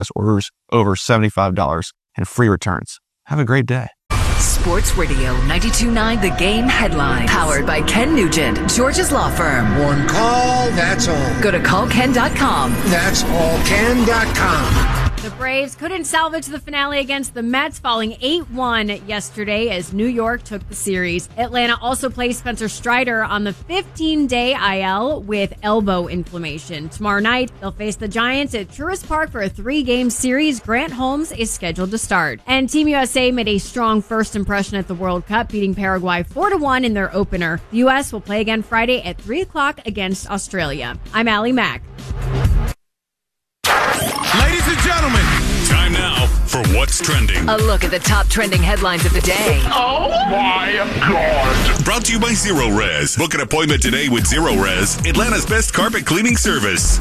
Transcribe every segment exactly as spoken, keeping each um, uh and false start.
orders over seventy-five dollars and free returns. Have a great day. Sports Radio ninety-two point nine The Game headline. Powered by Ken Nugent, George's Law Firm. One call, that's all. Go to call ken dot com. That's all ken dot com. The Braves couldn't salvage the finale against the Mets, falling eight one yesterday as New York took the series. Atlanta also placed Spencer Strider on the fifteen-day I L with elbow inflammation. Tomorrow night, they'll face the Giants at Truist Park for a three-game series. Grant Holmes is scheduled to start. And Team U S A made a strong first impression at the World Cup, beating Paraguay four to one in their opener. The U S will play again Friday at three o'clock against Australia. I'm Allie Mack. Ladies and gentlemen, time now for What's Trending. A look at the top trending headlines of the day. Oh my God. Brought to you by Zero Res. Book an appointment today with Zero Res, Atlanta's best carpet cleaning service.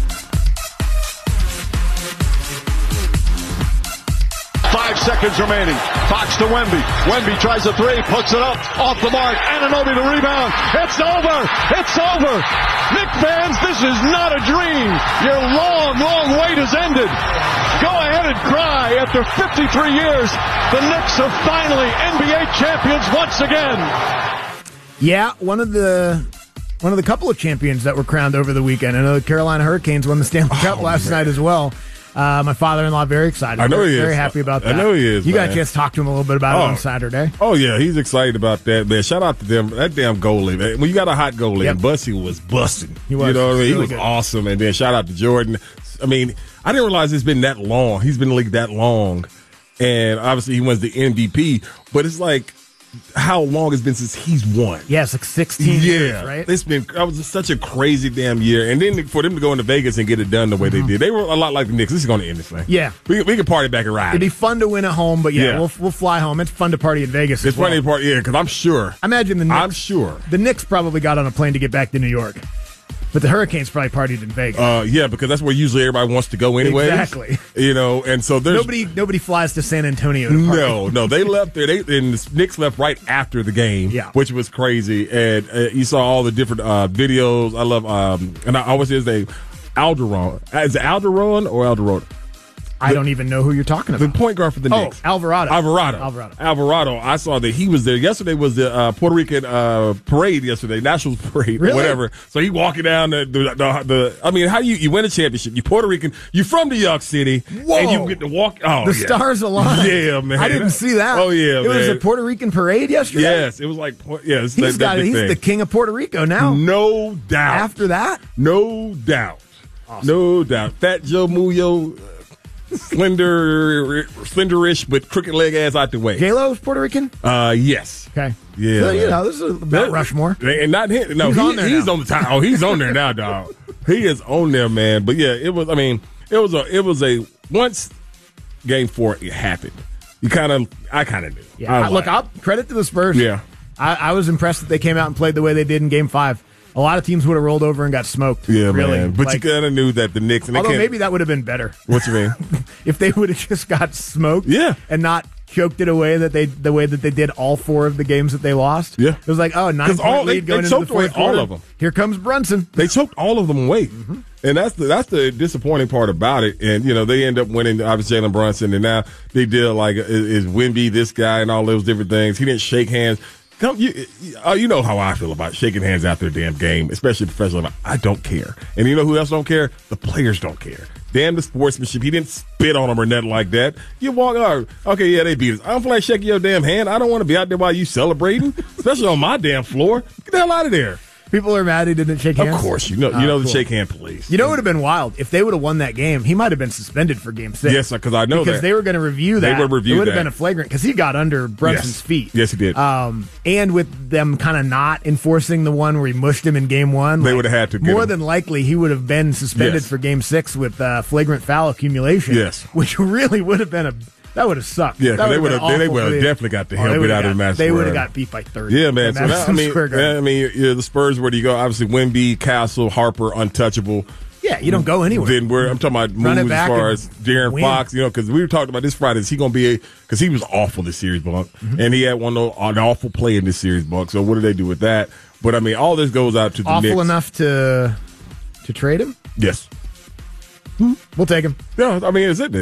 Five seconds remaining. Fox to Wemby. Wemby tries a three, puts it up, off the mark. Anunoby to rebound. It's over. It's over. Knicks fans, this is not a dream. Your long, long wait has ended. Go ahead and cry. After fifty-three years, the Knicks are finally N B A champions once again. Yeah, one of the one of the couple of champions that were crowned over the weekend. I know the Carolina Hurricanes won the Stanley Cup oh, last man. night as well. Uh, my father-in-law very excited. I know very, he is. Very happy about that. I know he is. You man. got a chance to talk to him a little bit about oh. it on Saturday. Oh yeah, he's excited about that, man. Shout out to them. That damn goalie. Man. When you got a hot goalie, Yep. Bussy was busting. He was. You know what I mean? He Really was good. awesome. And then shout out to Jordan. I mean, I didn't realize it's been that long. He's been in the league that long, and obviously he wins the M V P. But it's like, how long it's been since he's won? Yeah, it's like sixteen yeah, years, right? It's been that was such a crazy damn year, and then for them to go into Vegas and get it done the way Mm-hmm. they did, they were a lot like the Knicks. This is going to end this thing. Yeah. we we can party back and ride. It'd be fun to win at home, but yeah, Yeah. we'll we'll fly home. It's fun to party in Vegas. It's as well. funny part, yeah, because I'm sure. I imagine the Knicks, I'm sure. the Knicks probably got on a plane to get back to New York, but the Hurricanes probably partied in Vegas. Uh, yeah, because that's where usually everybody wants to go anyway. Exactly. You know, and so there's nobody nobody flies to San Antonio. To party. no, no. They left there. They and the Knicks left right after the game, Yeah. which was crazy. And uh, you saw all the different uh, videos. I love, um, and I always say his name, Alderone. Is it Alderone or Alderone? I don't even know who you're talking The about. point guard for the Oh, Knicks. Alvarado. Alvarado. Alvarado. Alvarado. I saw that he was there. Yesterday was the uh, Puerto Rican uh, parade yesterday, Nationals parade, Really? whatever. So he walking down the, the, the, the I mean, how do you, you win a championship? You Puerto Rican, you from New York City, Whoa. and you get to walk. Oh, The yeah. stars aligned. Yeah, man. I didn't see that. Oh, yeah, It man. was a Puerto Rican parade yesterday? Yes, it was like, yeah, it's He's that, got that it. big He's thing. the king of Puerto Rico now. No doubt. After that? No doubt. Awesome. No doubt. Fat Joe Muyo, uh, slender, slenderish, but crooked leg ass out the way. J-Lo's Puerto Rican? Uh, yes. Okay. Yeah. So, you man. know, this is Mount Rushmore. And not him. No, He's he- on there he's now. on the top. Oh, he's on there now, dog. He is on there, man. But yeah, it was. I mean, it was a. It was a. Once game four it happened, you kind of. I kind of knew. Yeah. I I- was look, like, I'll credit to the Spurs. Yeah. I, I was impressed that they came out and played the way they did in game five. A lot of teams would have rolled over and got smoked. Yeah, really. man. But Like, you kind of knew that the Knicks. And they although can't, maybe that would have been better. What you mean? If they would have just got smoked. Yeah. And not choked it away that they the way that they did all four of the games that they lost. Yeah. It was like, oh, nine 'Cause point all- they- lead going they into the choked away fourth all quarter. of them. Here comes Brunson. They choked all of them away, Mm-hmm. and that's the that's the disappointing part about it. And you know they end up winning, obviously Jalen Brunson, and now they deal like is, is Wemby this guy and all those different things. He didn't shake hands. Come, you, uh, you know how I feel about shaking hands after a damn game, especially professional. I don't care, and you know who else don't care? The players don't care. Damn the sportsmanship. He didn't spit on them or nothing like that. You walk out, okay, yeah, they beat us. I don't feel like shaking your damn hand. I don't want to be out there while you celebrating, especially on my damn floor. Get the hell out of there. People are mad he didn't shake hands. Of course, you know, you Oh, know the cool. shake hand police. You know, it would have been wild if they would have won that game. He might have been suspended for game six. Yes, because I know because that. they were going to review that. They would review It would have that. been a flagrant because he got under Brunson's Yes. feet. Yes, he did. Um, and with them kind of not enforcing the one where he mushed him in game one, They like, would have had to get More him. than likely, he would have been suspended Yes. for game six with uh, flagrant foul accumulation. Yes. which really would have been a that would have sucked. Yeah, 'cause That they would would have. They would have definitely got the hell they get would've out of the got- Madison They would Square have Garden. got beat by thirty. Yeah, man. at So that, I Madison mean, Square Garden. yeah, I mean, yeah, the Spurs. Where do you go? Obviously, Wemby, Castle, Harper, untouchable. Yeah, you don't go anywhere. Then we're I'm talking about Run it moves as back far and as De'Aaron win. Fox. You know, because we were talking about this Friday. Is he going to be a? Because he was awful this series, Bunk, Mm-hmm. and he had one of those, an awful play in this series, Bunk. So what do they do with that? But I mean, all this goes out to the Awful Knicks. enough to to trade him. Yes. We'll take him. Yeah, I mean, it's it.